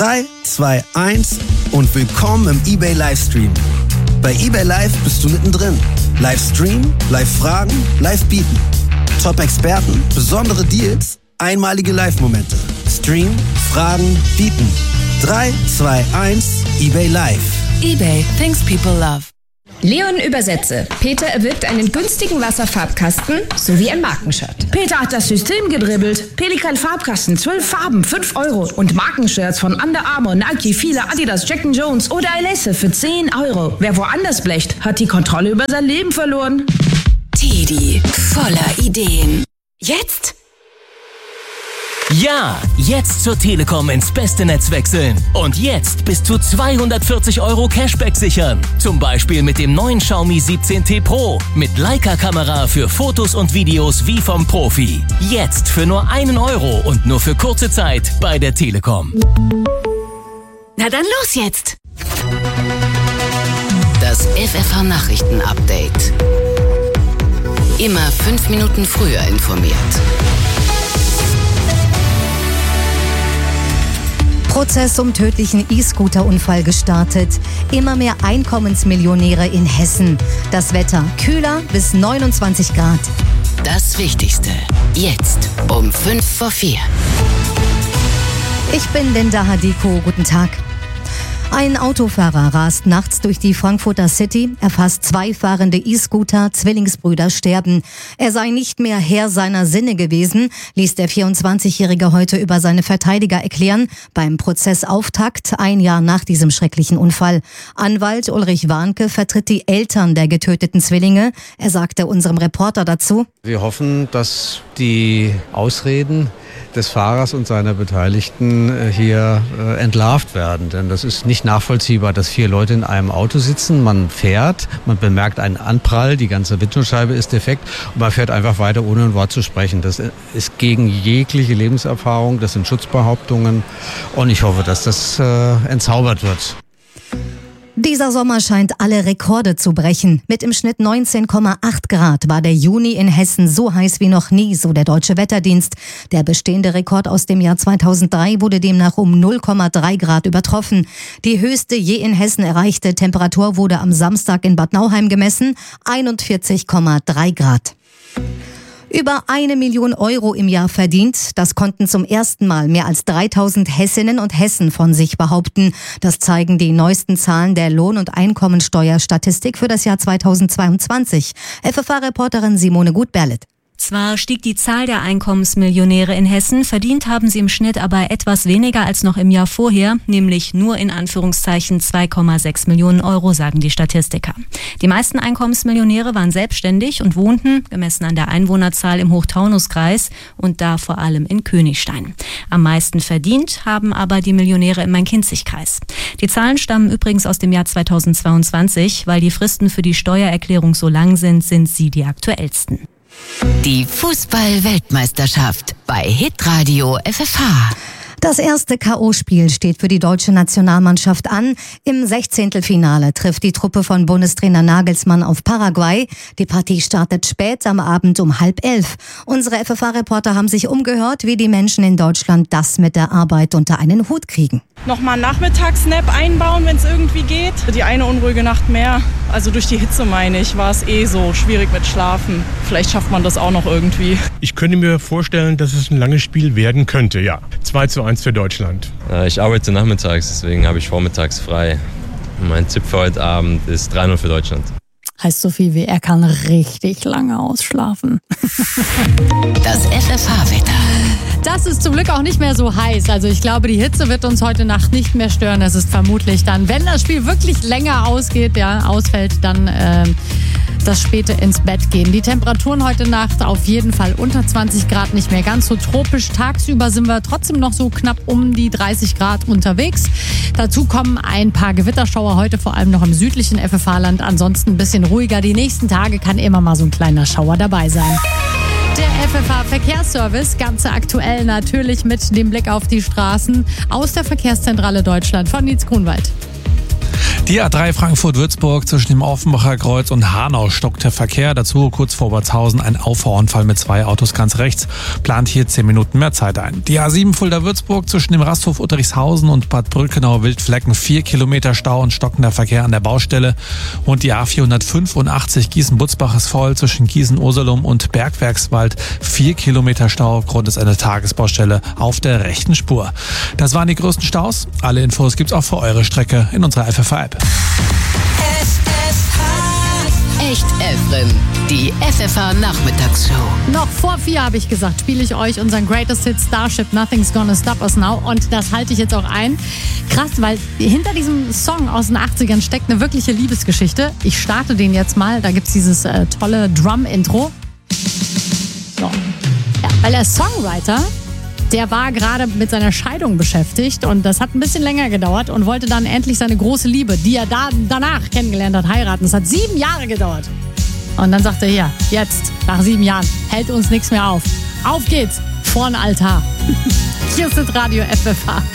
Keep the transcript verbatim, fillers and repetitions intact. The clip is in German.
drei, zwei, eins und willkommen im eBay Livestream. Bei eBay Live bist du mittendrin. Live streamen, live fragen, live bieten. Top-Experten, besondere Deals, einmalige Live-Momente. Stream, fragen, bieten. drei, zwei, eins, eBay Live. eBay, things people love. Leon übersetze. Peter erwirbt einen günstigen Wasserfarbkasten sowie ein Markenshirt. Peter hat das System gedribbelt. Pelikan Farbkasten, zwölf Farben, fünf Euro. Und Markenshirts von Under Armour, Nike, Fila, Adidas, Jack and Jones oder Alesse für zehn Euro. Wer woanders blecht, hat die Kontrolle über sein Leben verloren. Teddy, voller Ideen. Jetzt? Ja, jetzt zur Telekom ins beste Netz wechseln. Und jetzt bis zu zweihundertvierzig Euro Cashback sichern. Zum Beispiel mit dem neuen Xiaomi siebzehn T Pro. Mit Leica-Kamera für Fotos und Videos wie vom Profi. Jetzt für nur einen Euro und nur für kurze Zeit bei der Telekom. Na dann los jetzt! Das F F H-Nachrichten-Update. Immer fünf Minuten früher informiert. Prozess um tödlichen E-Scooter-Unfall gestartet. Immer mehr Einkommensmillionäre in Hessen. Das Wetter kühler bis neunundzwanzig Grad. Das Wichtigste jetzt um fünf vor vier. Ich bin Linda Hadiko. Guten Tag. Ein Autofahrer rast nachts durch die Frankfurter City, erfasst zwei fahrende E-Scooter, Zwillingsbrüder sterben. Er sei nicht mehr Herr seiner Sinne gewesen, ließ der vierundzwanzigjährige heute über seine Verteidiger erklären, beim Prozessauftakt ein Jahr nach diesem schrecklichen Unfall. Anwalt Ulrich Warnke vertritt die Eltern der getöteten Zwillinge. Er sagte unserem Reporter dazu: Wir hoffen, dass die Ausreden des Fahrers und seiner Beteiligten hier äh, entlarvt werden. Denn das ist nicht nachvollziehbar, dass vier Leute in einem Auto sitzen, man fährt, man bemerkt einen Anprall, die ganze Windschutzscheibe ist defekt und man fährt einfach weiter, ohne ein Wort zu sprechen. Das ist gegen jegliche Lebenserfahrung, das sind Schutzbehauptungen und ich hoffe, dass das äh, entzaubert wird. Dieser Sommer scheint alle Rekorde zu brechen. Mit im Schnitt neunzehn Komma acht Grad war der Juni in Hessen so heiß wie noch nie, so der Deutsche Wetterdienst. Der bestehende Rekord aus dem Jahr zweitausenddrei wurde demnach um null Komma drei Grad übertroffen. Die höchste je in Hessen erreichte Temperatur wurde am Samstag in Bad Nauheim gemessen, einundvierzig Komma drei Grad. Über eine Million Euro im Jahr verdient. Das konnten zum ersten Mal mehr als dreitausend Hessinnen und Hessen von sich behaupten. Das zeigen die neuesten Zahlen der Lohn- und Einkommensteuerstatistik für das Jahr zweitausendzweiundzwanzig. F F H-Reporterin Simone Gut-Berlet. Zwar stieg die Zahl der Einkommensmillionäre in Hessen, verdient haben sie im Schnitt aber etwas weniger als noch im Jahr vorher, nämlich nur in Anführungszeichen zwei Komma sechs Millionen Euro, sagen die Statistiker. Die meisten Einkommensmillionäre waren selbstständig und wohnten, gemessen an der Einwohnerzahl, im Hochtaunuskreis und da vor allem in Königstein. Am meisten verdient haben aber die Millionäre im Main-Kinzig-Kreis. Die Zahlen stammen übrigens aus dem Jahr zweitausendzweiundzwanzig, weil die Fristen für die Steuererklärung so lang sind, sind sie die aktuellsten. Die Fußball-Weltmeisterschaft bei Hitradio F F H. Das erste K O-Spiel steht für die deutsche Nationalmannschaft an. Im Sechzehntelfinale trifft die Truppe von Bundestrainer Nagelsmann auf Paraguay. Die Partie startet spät am Abend um halb elf. Unsere F F H-Reporter haben sich umgehört, wie die Menschen in Deutschland das mit der Arbeit unter einen Hut kriegen. Nochmal einen Nachmittagsnap einbauen, wenn es irgendwie geht. Die eine unruhige Nacht mehr. Also durch die Hitze, meine ich, war es eh so schwierig mit Schlafen. Vielleicht schafft man das auch noch irgendwie. Ich könnte mir vorstellen, dass es ein langes Spiel werden könnte, ja. zwei zu eins für Deutschland. Ich arbeite nachmittags, deswegen habe ich vormittags frei. Mein Tipp für heute Abend ist drei null für Deutschland. Heißt so viel wie, er kann richtig lange ausschlafen. Das F F H-Wetter. Das ist zum Glück auch nicht mehr so heiß. Also ich glaube, die Hitze wird uns heute Nacht nicht mehr stören. Es ist vermutlich dann, wenn das Spiel wirklich länger ausgeht, ja, ausfällt, dann äh, das späte ins Bett gehen. Die Temperaturen heute Nacht auf jeden Fall unter zwanzig Grad, nicht mehr ganz so tropisch. Tagsüber sind wir trotzdem noch so knapp um die dreißig Grad unterwegs. Dazu kommen ein paar Gewitterschauer heute, vor allem noch im südlichen F F H-Land. Ansonsten ein bisschen ruhiger. Die nächsten Tage kann immer mal so ein kleiner Schauer dabei sein. Der F F H-Verkehrsservice, ganz aktuell natürlich mit dem Blick auf die Straßen aus der Verkehrszentrale Deutschland von Nietz Grunwald. Die A drei Frankfurt-Würzburg zwischen dem Offenbacher Kreuz und Hanau stockt der Verkehr. Dazu kurz vor Obertshausen ein Auffahrunfall mit zwei Autos ganz rechts. Plant hier zehn Minuten mehr Zeit ein. Die A sieben Fulda-Würzburg zwischen dem Rasthof Utterichshausen und Bad Brückenau-Wildflecken vier Kilometer Stau und stockender Verkehr an der Baustelle. Und die A vierhundertfünfundachtzig Gießen-Butzbach ist voll zwischen Gießen-Ursulum und Bergwerkswald. vier Kilometer Stau aufgrund des einer Tagesbaustelle auf der rechten Spur. Das waren die größten Staus. Alle Infos gibt's auch für eure Strecke in unserer F F H-App. Echt Efren, die F F H-Nachmittagsshow. Noch vor vier, habe ich gesagt, spiele ich euch unseren Greatest Hit Starship Nothing's Gonna Stop Us Now. Und das halte ich jetzt auch ein. Krass, weil hinter diesem Song aus den achtzigern steckt eine wirkliche Liebesgeschichte. Ich starte den jetzt mal. Da gibt es dieses äh, tolle Drum-Intro. So. Ja, weil der Songwriter, der war gerade mit seiner Scheidung beschäftigt und das hat ein bisschen länger gedauert und wollte dann endlich seine große Liebe, die er da danach kennengelernt hat, heiraten. Das hat sieben Jahre gedauert. Und dann sagt er, ja, jetzt, nach sieben Jahren, hält uns nichts mehr auf. Auf geht's, vorn Altar. Hier ist das Radio F F H.